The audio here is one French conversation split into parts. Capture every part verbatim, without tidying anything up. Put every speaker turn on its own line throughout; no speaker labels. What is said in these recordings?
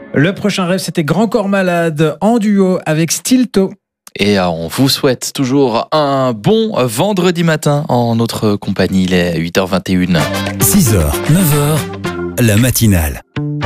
Le prochain rêve, c'était Grand Corps Malade en duo avec Stilto.
Et on vous souhaite toujours un bon vendredi matin en notre compagnie. Il est huit heures vingt et une.
six heures, neuf heures, la matinale.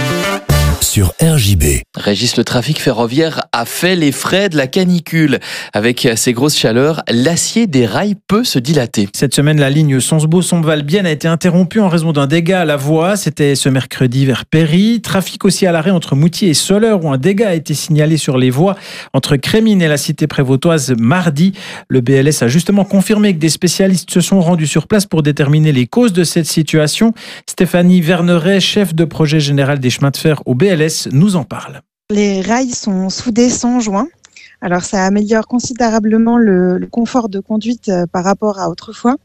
Sur R J B.
Régis, le trafic ferroviaire a fait les frais de la canicule. Avec ces grosses chaleurs, l'acier des rails peut se dilater.
Cette semaine, la ligne Sonsbeau-Sombval-Bienne a été interrompue en raison d'un dégât à la voie. C'était ce mercredi vers Péry. Trafic aussi à l'arrêt entre Moutier et Soleure où un dégât a été signalé sur les voies entre Crémines et la cité prévôtoise mardi. Le B L S a justement confirmé que des spécialistes se sont rendus sur place pour déterminer les causes de cette situation. Stéphanie Verneret, chef de projet général des chemins de fer au B L S, nous en parle.
Les rails sont soudés sans joint. Alors ça améliore considérablement le, le confort de conduite euh, par rapport à autrefois.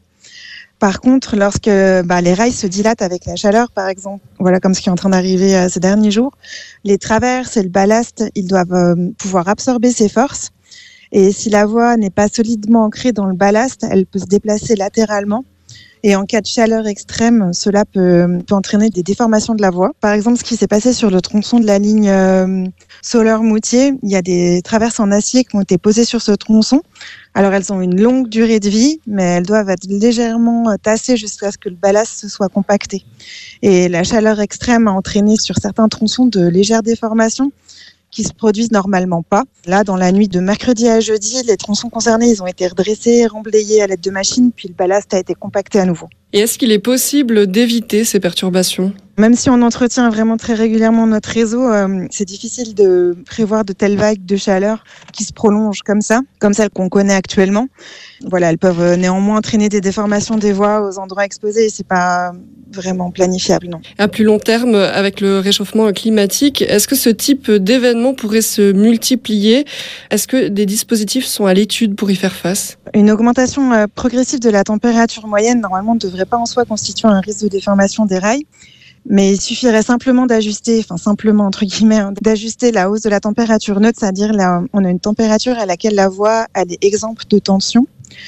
Par contre, lorsque bah, les rails se dilatent avec la chaleur, par exemple, voilà comme ce qui est en train d'arriver euh, ces derniers jours, les traverses et le ballast, ils doivent euh, pouvoir absorber ces forces. Et si la voie n'est pas solidement ancrée dans le ballast, elle peut se déplacer latéralement. Et en cas de chaleur extrême, cela peut, peut entraîner des déformations de la voie. Par exemple, ce qui s'est passé sur le tronçon de la ligne euh, Soleure-Moutier, il y a des traverses en acier qui ont été posées sur ce tronçon. Alors, elles ont une longue durée de vie, mais elles doivent être légèrement tassées jusqu'à ce que le ballast se soit compacté. Et la chaleur extrême a entraîné sur certains tronçons de légères déformations qui se produisent normalement pas. Là, dans la nuit de mercredi à jeudi, les tronçons concernés, ils ont été redressés, remblayés à l'aide de machines, puis le ballast a été compacté à nouveau.
Et est-ce qu'il est possible d'éviter ces perturbations ?
Même si on entretient vraiment très régulièrement notre réseau, euh, c'est difficile de prévoir de telles vagues de chaleur qui se prolongent comme ça, comme celles qu'on connaît actuellement. Voilà, elles peuvent néanmoins entraîner des déformations des voies aux endroits exposés et c'est pas vraiment planifiable, non.
À plus long terme, avec le réchauffement climatique, est-ce que ce type d'événement pourrait se multiplier ? Est-ce que des dispositifs sont à l'étude pour y faire face ?
Une augmentation euh, progressive de la température moyenne, normalement, ne devrait pas en soi constituer un risque de déformation des rails. Mais il suffirait simplement d'ajuster, enfin simplement entre guillemets, hein, d'ajuster la hausse de la température neutre, c'est-à-dire là, on a une température à laquelle la voie elle est exempte de tension.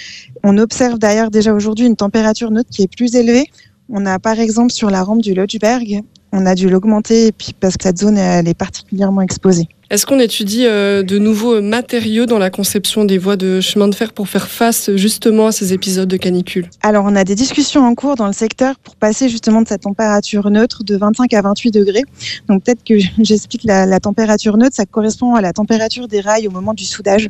On observe d'ailleurs déjà aujourd'hui une température neutre qui est plus élevée. On a par exemple sur la rampe du Lodgeberg, on a dû l'augmenter et puis parce que cette zone elle est particulièrement exposée.
Est-ce qu'on étudie euh, de nouveaux matériaux dans la conception des voies de chemin de fer pour faire face justement à ces épisodes de canicule ?
Alors on a des discussions en cours dans le secteur pour passer justement de cette température neutre de vingt-cinq à vingt-huit degrés. Donc peut-être que j'explique la, la température neutre, ça correspond à la température des rails au moment du soudage.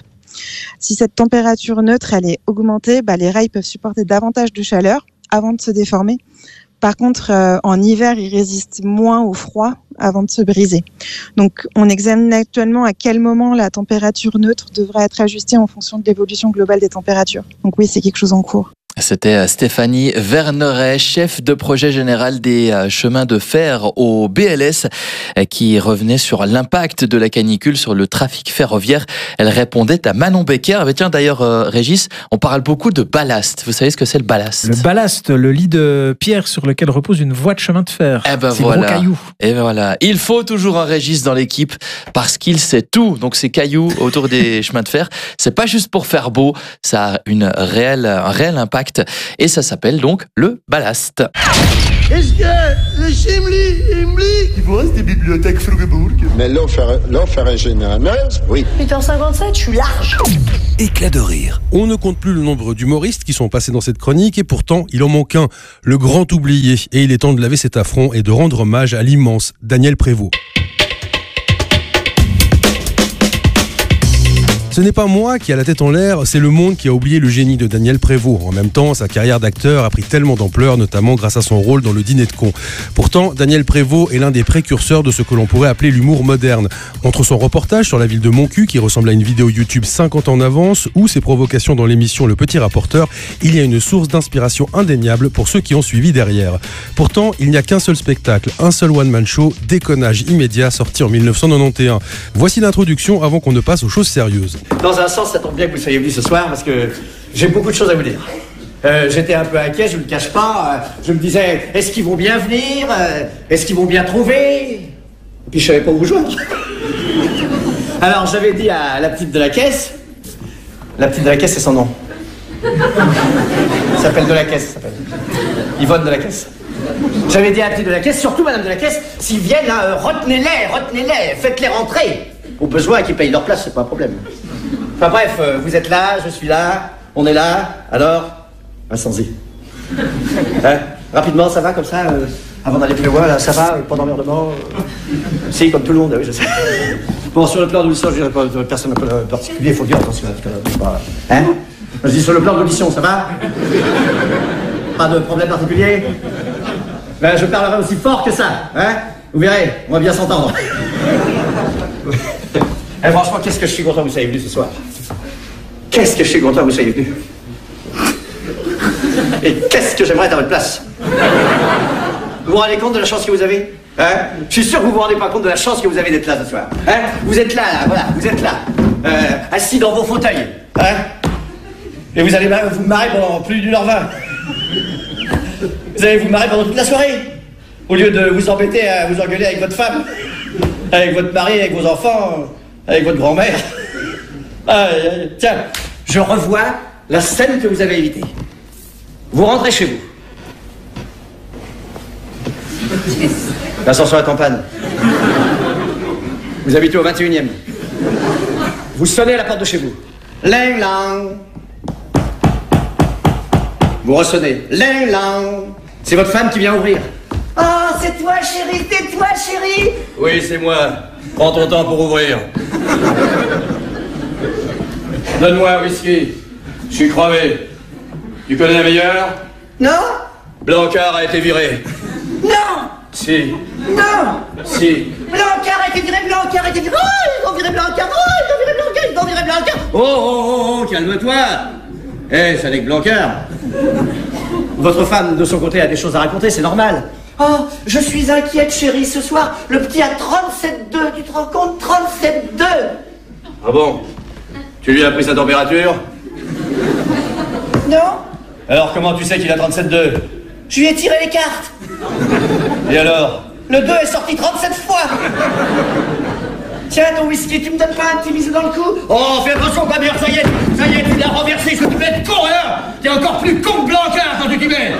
Si cette température neutre elle est augmentée, bah, les rails peuvent supporter davantage de chaleur avant de se déformer. Par contre, euh, en hiver, ils résistent moins au froid avant de se briser. Donc, on examine actuellement à quel moment la température neutre devrait être ajustée en fonction de l'évolution globale des températures. Donc oui, c'est quelque chose en cours.
C'était Stéphanie Verneret, chef de projet général des chemins de fer au B L S, qui revenait sur l'impact de la canicule sur le trafic ferroviaire. Elle répondait à Manon Becker. Ah, tiens, d'ailleurs, euh, Régis, on parle beaucoup de ballast. Vous savez ce que c'est le ballast ?
Le ballast, le lit de pierre sur lequel repose une voie de chemin de fer.
Eh ben
ces
voilà.
gros cailloux.
Et ben voilà. Il faut toujours un Régis dans l'équipe parce qu'il sait tout. Donc ces cailloux autour des chemins de fer, c'est pas juste pour faire beau, ça a une réelle, un réel impact. Et ça s'appelle donc le ballast.
Est-ce que le Chimli, Himli, il vous reste des bibliothèques Frugebourg?
Mais l'Offeringenieur, oui.
huit heures cinquante-sept, je suis large.
Éclat de rire.
On ne compte plus le nombre d'humoristes qui sont passés dans cette chronique et pourtant il en manque un, le grand oublié. Et il est temps de laver cet affront et de rendre hommage à l'immense Daniel Prévost. Ce n'est pas moi qui a la tête en l'air, c'est le monde qui a oublié le génie de Daniel Prévost. En même temps, sa carrière d'acteur a pris tellement d'ampleur, notamment grâce à son rôle dans Le Dîner de cons. Pourtant, Daniel Prévost est l'un des précurseurs de ce que l'on pourrait appeler l'humour moderne. Entre son reportage sur la ville de Montcuq, qui ressemble à une vidéo YouTube cinquante ans en avance, ou ses provocations dans l'émission Le Petit Rapporteur, il y a une source d'inspiration indéniable pour ceux qui ont suivi derrière. Pourtant, il n'y a qu'un seul spectacle, un seul one-man show, Déconnage immédiat, sorti en dix-neuf cent quatre-vingt-onze. Voici l'introduction avant qu'on ne passe aux choses sérieuses.
Dans un sens, ça tombe bien que vous soyez venu ce soir parce que j'ai beaucoup de choses à vous dire. Euh, j'étais un peu inquiet, je ne le cache pas. Euh, je me disais, est-ce qu'ils vont bien venir euh, Est-ce qu'ils vont bien trouver? Et puis je savais pas où vous joindre. Alors j'avais dit à la petite de la caisse, la petite de la caisse c'est son nom. Ça s'appelle de la caisse, ça s'appelle. Yvonne de la caisse. J'avais dit à la petite de la caisse, surtout madame de la caisse, s'ils viennent, là, euh, retenez-les, retenez-les, faites-les rentrer. Au besoin qu'ils payent leur place, c'est pas un problème. Enfin bref, euh, vous êtes là, je suis là, on est là, alors, allons-y. Hein, rapidement, ça va comme ça, euh, avant d'aller plus loin, là, ça va, euh, pas d'emmerdement euh... Si, comme tout le monde, oui, je sais. Bon, sur le plan d'audition, je dirais pas de personne en particulier, il faut dire attention, pas... Hein? Je dis sur le plan d'audition, ça va? Pas de problème particulier? Ben, je parlerai aussi fort que ça, hein? Vous verrez, on va bien s'entendre. Eh, franchement, qu'est-ce que je suis content que vous soyez venu ce soir. Qu'est-ce que je suis content que vous soyez venu. Et qu'est-ce que j'aimerais être à votre place. Vous vous rendez compte de la chance que vous avez, hein? Je suis sûr que vous vous rendez pas compte de la chance que vous avez d'être là ce soir, hein? Vous êtes là, là, voilà, vous êtes là, euh, assis dans vos fauteuils, hein? Et vous allez vous marrer pendant plus d'une heure vingt. Vous allez vous marrer pendant toute la soirée. Au lieu de vous embêter à vous engueuler avec votre femme, avec votre mari, avec vos enfants, avec votre grand-mère. Ah, tiens, je revois la scène que vous avez évitée. Vous rentrez chez vous. L'ascenseur est en panne. Vous habitez au vingt et unième. Vous sonnez à la porte de chez vous. Ling lang. Vous ressonnez. Ling lang. C'est votre femme qui vient ouvrir.
Oh, c'est toi, chérie, c'est toi, chérie.
Oui, c'est moi. Prends ton temps pour ouvrir. Donne-moi un whisky. Je suis crevé. Tu connais la meilleure?
Non.
Blancard a été viré.
Non.
Si.
Non.
Si.
Blancard a été viré, Blancard a été viré. Oh, ils ont viré Blancard. Oh, ils ont viré Blancard, ils ont viré Blancard.
Oh, oh, oh, oh, calme-toi. Eh, ça n'est que Blancard. Votre femme, de son côté, a des choses à raconter, c'est normal.
Oh, je suis inquiète, chérie, ce soir. Le petit a trente-sept deux, tu te rends compte? trente-sept deux.
Ah bon? Tu lui as pris sa température?
Non.
Alors comment tu sais qu'il a trente-sept deux?
Je lui ai tiré les cartes.
Et alors?
Le deux est sorti trente-sept fois. Tiens, ton whisky, tu me donnes pas un petit bisou dans le cou?
Oh, fais attention, pas bien, ça y est, ça y est, tu l'as renversé, je te mets de con, hein? T'es encore plus con que Blancard quand tu t'y mets.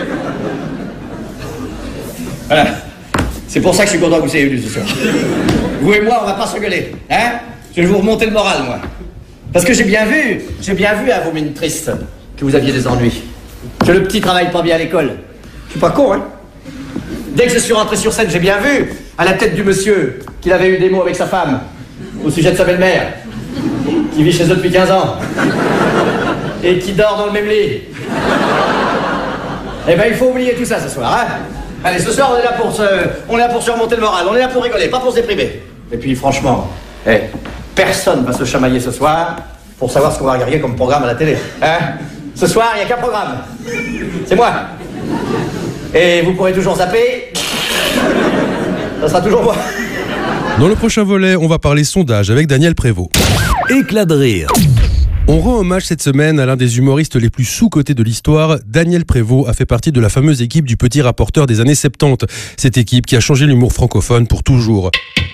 Voilà. C'est pour ça que je suis content que vous soyez venus ce soir. Vous et moi, on va pas s'engueuler, hein? Je vais vous remonter le moral, moi. Parce que j'ai bien vu, j'ai bien vu à vos mines tristes que vous aviez des ennuis. Que le petit travaille pas bien à l'école. Je suis pas con, hein? Dès que je suis rentré sur scène, j'ai bien vu, à la tête du monsieur, qu'il avait eu des mots avec sa femme, au sujet de sa belle-mère, qui vit chez eux depuis quinze ans, et qui dort dans le même lit. Eh ben, il faut oublier tout ça ce soir, hein? Allez, ce soir, on est là pour se, on est là pour se remonter le moral, on est là pour rigoler, pas pour se déprimer. Et puis, franchement, eh, personne va se chamailler ce soir pour savoir ce qu'on va regarder comme programme à la télé, hein? Ce soir, il n'y a qu'un programme. C'est moi. Et vous pourrez toujours zapper. Ça sera toujours moi.
Dans le prochain volet, on va parler sondage avec Daniel Prévost.
Éclat de rire.
On rend hommage cette semaine à l'un des humoristes les plus sous-cotés de l'histoire. Daniel Prévost a fait partie de la fameuse équipe du Petit Rapporteur des années soixante-dix. Cette équipe qui a changé l'humour francophone pour toujours.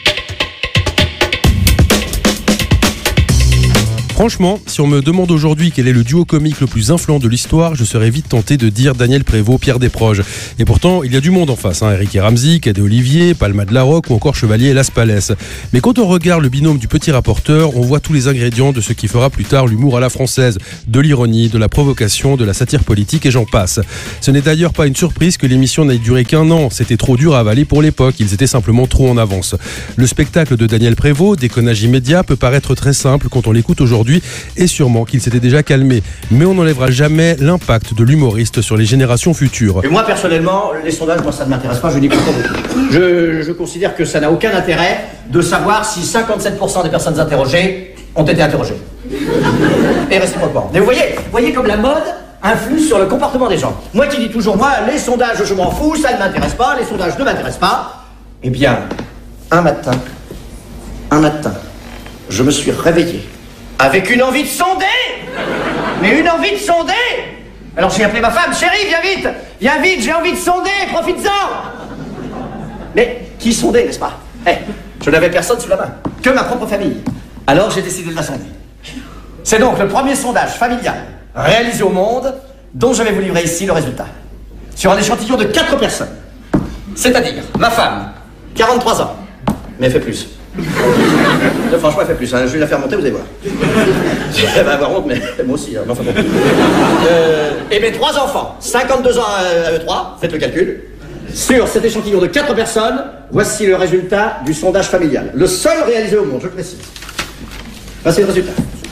Franchement, si on me demande aujourd'hui quel est le duo comique le plus influent de l'histoire, je serais vite tenté de dire Daniel Prévost, Pierre Desproges. Et pourtant, il y a du monde en face, hein. Eric et Ramsey, Cadet Olivier, Palma de la Roque ou encore Chevalier et Las Palais. Mais quand on regarde le binôme du Petit Rapporteur, on voit tous les ingrédients de ce qui fera plus tard l'humour à la française. De l'ironie, de la provocation, de la satire politique et j'en passe. Ce n'est d'ailleurs pas une surprise que l'émission n'ait duré qu'un an. C'était trop dur à avaler pour l'époque, ils étaient simplement trop en avance. Le spectacle de Daniel Prévost, déconnage immédiat, peut paraître très simple quand on l'écoute aujourd'hui, et sûrement qu'il s'était déjà calmé. Mais on n'enlèvera jamais l'impact de l'humoriste sur les générations futures.
Et moi, personnellement, les sondages, moi, ça ne m'intéresse pas, je n'y crois pas beaucoup. Je, je considère que ça n'a aucun intérêt de savoir si cinquante-sept pour cent des personnes interrogées ont été interrogées. Et réciproquement. Mais vous voyez, vous voyez comme la mode influe sur le comportement des gens. Moi qui dis toujours, moi, les sondages, je m'en fous, ça ne m'intéresse pas, les sondages ne m'intéressent pas. Eh bien, un matin, un matin, je me suis réveillé avec une envie de sonder. Mais une envie de sonder. Alors j'ai appelé ma femme, chérie, viens vite, viens vite, j'ai envie de sonder, profites-en. Mais qui sondait, n'est-ce pas? Eh, je n'avais personne sous la main, que ma propre famille. Alors j'ai décidé de la sonder. C'est donc le premier sondage familial réalisé au monde dont je vais vous livrer ici le résultat. Sur un échantillon de quatre personnes, C'est-à-dire, ma femme, quarante-trois ans, mais elle fait plus. Non, franchement, elle fait plus. Hein. Je vais la faire monter, vous allez voir. Elle va avoir honte, mais moi aussi. Hein. Enfin, bon. euh, et mes trois enfants, cinquante-deux ans à eux trois, faites le calcul. Sur cet échantillon de quatre personnes, voici le résultat du sondage familial. Le seul réalisé au monde, je précise. Voici le résultat.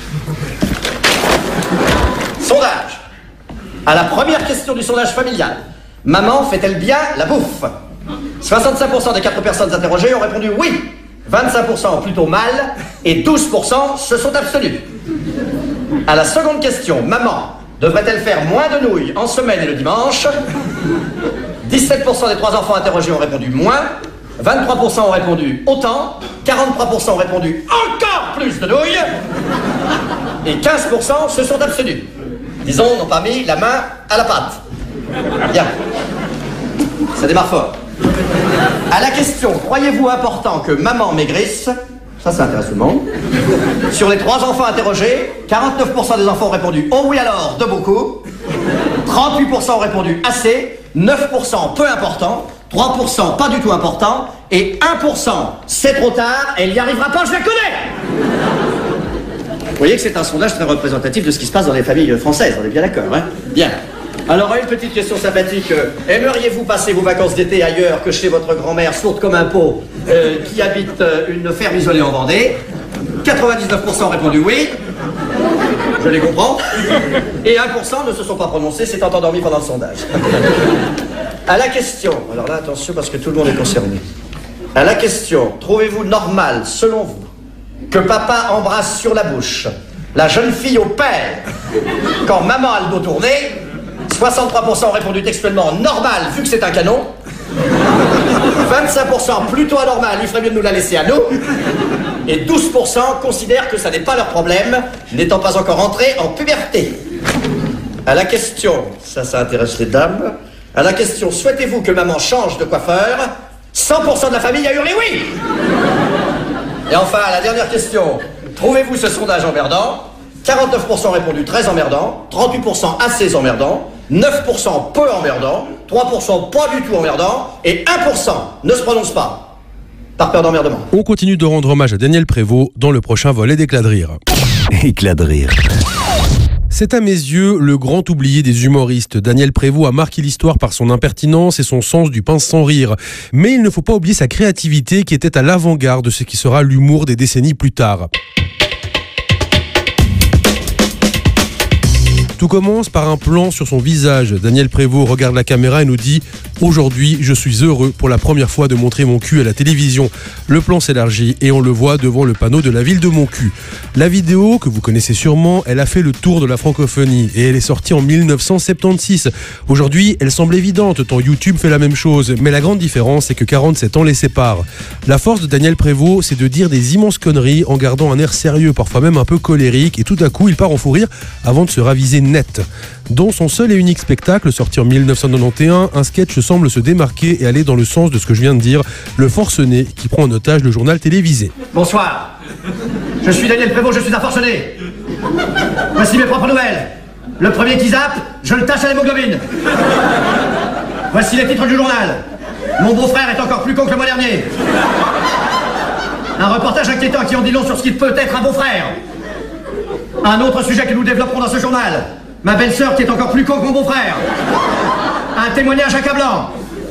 Sondage. À la première question du sondage familial, maman fait-elle bien la bouffe? soixante-cinq pour cent des quatre personnes interrogées ont répondu oui. vingt-cinq pour cent plutôt mal et douze pour cent se sont abstenus. À la seconde question, maman devrait-elle faire moins de nouilles en semaine et le dimanche? dix-sept pour cent des trois enfants interrogés ont répondu moins, vingt-trois pour cent ont répondu autant, quarante-trois pour cent ont répondu encore plus de nouilles et quinze pour cent se sont abstenus. Disons, n'ont pas mis la main à la pâte. Bien. Ça démarre fort. À la question, croyez-vous important que maman maigrisse? Ça, ça intéresse tout le monde. Sur les trois enfants interrogés, quarante-neuf pour cent des enfants ont répondu oh oui alors, de beaucoup. trente-huit pour cent ont répondu assez. neuf pour cent peu important. trois pour cent pas du tout important. Et un pour cent c'est trop tard, elle n'y arrivera pas, je la connais. Vous voyez que c'est un sondage très représentatif de ce qui se passe dans les familles françaises, on est bien d'accord, hein? Bien. Alors, une petite question sympathique. Aimeriez-vous passer vos vacances d'été ailleurs que chez votre grand-mère, sourde comme un pot, euh, qui habite euh, une ferme isolée en Vendée? quatre-vingt-dix-neuf pour cent ont répondu oui. Je les comprends. Et un pour cent ne se sont pas prononcés, s'étant endormis pendant le sondage. À la question, alors là, attention parce que tout le monde est concerné. À la question, trouvez-vous normal, selon vous, que papa embrasse sur la bouche la jeune fille au père quand maman a le dos tourné? soixante-trois pour cent ont répondu textuellement normal vu que c'est un canon. vingt-cinq pour cent plutôt anormal, il ferait mieux de nous la laisser à nous. Et douze pour cent considèrent que ça n'est pas leur problème, n'étant pas encore entrés en puberté. À la question, ça, ça intéresse les dames. À la question, souhaitez-vous que maman change de coiffeur? cent pour cent de la famille a hurlé oui. Et enfin, à la dernière question, trouvez-vous ce sondage emmerdant? quarante-neuf pour cent ont répondu très emmerdant, trente-huit pour cent assez emmerdant, neuf pour cent peu emmerdant, trois pour cent pas du tout emmerdant, et un pour cent ne se prononce pas, par peur d'emmerdement.
On continue de rendre hommage à Daniel Prévost dans le prochain volet d'Éclat de rire.
Éclat de rire.
C'est à mes yeux le grand oublié des humoristes. Daniel Prévost a marqué l'histoire par son impertinence et son sens du pince sans rire. Mais il ne faut pas oublier sa créativité qui était à l'avant-garde de ce qui sera l'humour des décennies plus tard. Tout commence par un plan sur son visage. Daniel Prévost regarde la caméra et nous dit « Aujourd'hui, je suis heureux pour la première fois de montrer mon cul à la télévision ». Le plan s'élargit et on le voit devant le panneau de la ville de Moncu. La vidéo, que vous connaissez sûrement, elle a fait le tour de la francophonie et elle est sortie en mille neuf cent soixante-seize. Aujourd'hui, elle semble évidente tant YouTube fait la même chose, mais la grande différence, c'est que quarante-sept ans les séparent. La force de Daniel Prévost, c'est de dire des immenses conneries en gardant un air sérieux, parfois même un peu colérique, et tout à coup, il part en fou rire avant de se raviser net. Dans son seul et unique spectacle sorti en mille neuf cent quatre-vingt-onze, un sketch semble se démarquer et aller dans le sens de ce que je viens de dire, le forcené qui prend en otage le journal télévisé.
Bonsoir, je suis Daniel Prévost, je suis un forcené. Voici mes propres nouvelles. Le premier qui zappe, je le tâche à l'hémoglobine. Voici les titres du journal. Mon beau-frère est encore plus con que le mois dernier. Un reportage inquiétant qui en dit long sur ce qu'il peut être un beau-frère. Un autre sujet que nous développerons dans ce journal. Ma belle-sœur qui est encore plus con que mon beau-frère. Un témoignage accablant.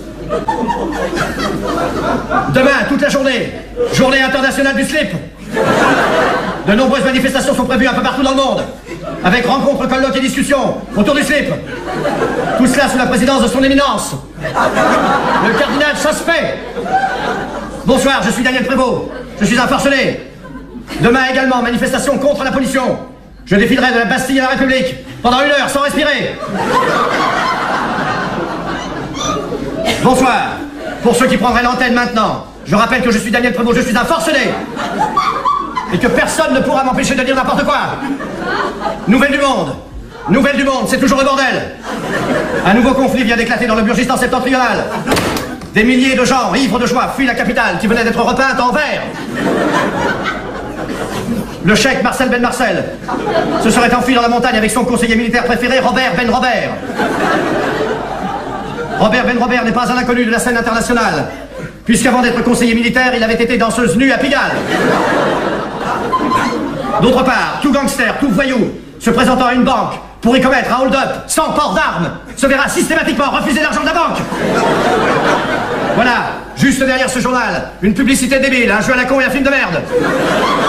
Demain, toute la journée, journée internationale du slip. De nombreuses manifestations sont prévues un peu partout dans le monde. Avec rencontres, colloques et discussions autour du slip. Tout cela sous la présidence de son éminence, le cardinal Chaspé. Bonsoir, je suis Daniel Prévost. Je suis un forcené. Demain également, manifestation contre la pollution. Je défilerai de la Bastille à la République pendant une heure sans respirer. Bonsoir. Pour ceux qui prendraient l'antenne maintenant, je rappelle que je suis Daniel Prévost, je suis un forcené. Et que personne ne pourra m'empêcher de dire n'importe quoi. Nouvelle du monde. Nouvelle du monde, c'est toujours le bordel. Un nouveau conflit vient d'éclater dans le Burgistan septentrional. Des milliers de gens, ivres de joie, fuient la capitale qui venait d'être repeinte en vert. Le cheikh Marcel Ben Marcel se serait enfui dans la montagne avec son conseiller militaire préféré, Robert Ben Robert. Robert Ben Robert n'est pas un inconnu de la scène internationale, puisqu'avant d'être conseiller militaire, il avait été danseuse nue à Pigalle. D'autre part, tout gangster, tout voyou, se présentant à une banque pour y commettre un hold-up sans port d'armes, se verra systématiquement refuser l'argent de la banque. Voilà, juste derrière ce journal, une publicité débile, un jeu à la con et un film de merde.